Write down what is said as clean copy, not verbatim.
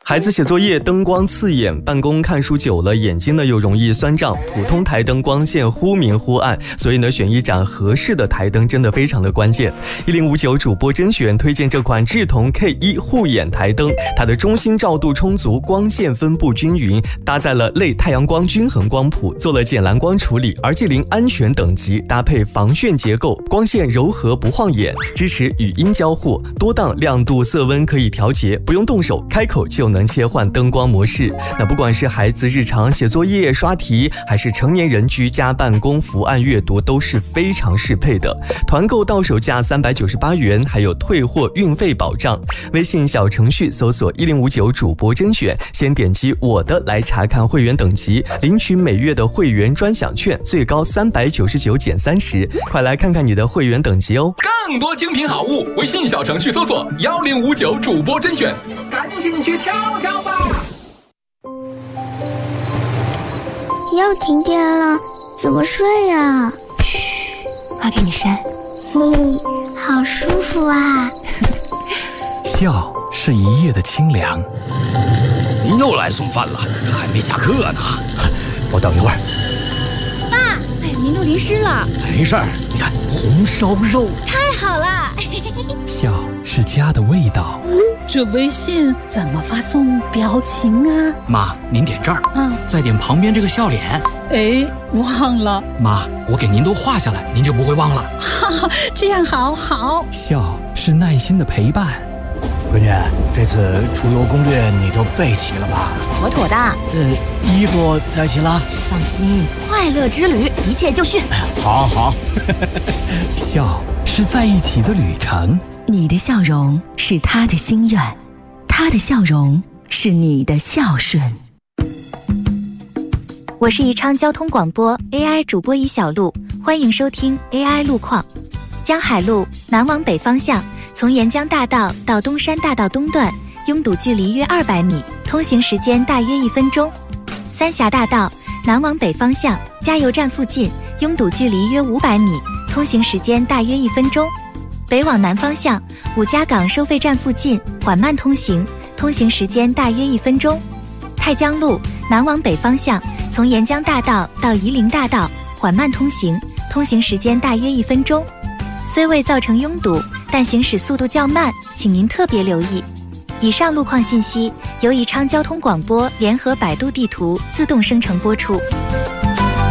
孩子写作业灯光刺眼，办公看书久了眼睛呢又容易酸胀，普通台灯光线忽明忽暗，所以呢选一盏合适的台灯真的非常的关键。1059主播甄选推荐这款智同 K1 护眼台灯，它的中心照度充足，光线分布均匀，搭载了类太阳光均衡光谱，做了减蓝光处理，RG0安全等级，搭配防眩结构，光线柔和不晃眼，支持语音交互，多档亮度色温可以调节，不用动手，开口就能切换灯光模式。那不管是孩子日常写作业刷题，还是成年人居家办公伏案阅读，都是非常适配的。团购到手价398元，还有退货运费保障。微信小程序搜索1059主播甄选，先点击我的来查看会员等级，领取每月的会员专享券，最高399减30。快来看看你的会员等级哦！ 更多精品好物，微信小程序搜索1059主播甄选，赶紧去挑挑吧！ 又停电了，怎么睡呀？ 嘘，妈给你扇。 嘿，好舒服啊！ 笑是一夜的清凉。 您又来送饭了，还没下课呢。 我等一会儿。 爸，哎呀，您都淋湿了。 没事儿，你看红烧肉， 太好了。 笑是家的味道。 这微信怎么发送表情啊？ 妈，您点这儿，再点旁边这个笑脸。 哎，忘了。 妈，我给您都画下来，您就不会忘了。 哈哈，这样好。 笑是耐心的陪伴。 闺女，这次出游攻略你都备齐了吧？ 妥的。 衣服带齐了？ 放心，快乐之旅一切就绪。 好。 笑是在一起的旅程。 你的笑容是他的心愿，他的笑容是你的孝顺。 我是宜昌交通广播 AI 主播宜小璐，欢迎收听 AI 路况。江海路南往北方向，从沿江大道到东山大道东段，拥堵距离约200米，通行时间大约1分钟。三峡大道南往北方向，加油站附近，拥堵距离约500米，通行时间大约1分钟。北往南方向，五家港收费站附近缓慢通行，通行时间大约1分钟。太江路南往北方向，从沿江大道到夷陵大道缓慢通行，通行时间大约1分钟。虽未造成拥堵，但行驶速度较慢，请您特别留意。以上路况信息由宜昌交通广播联合百度地图自动生成播出。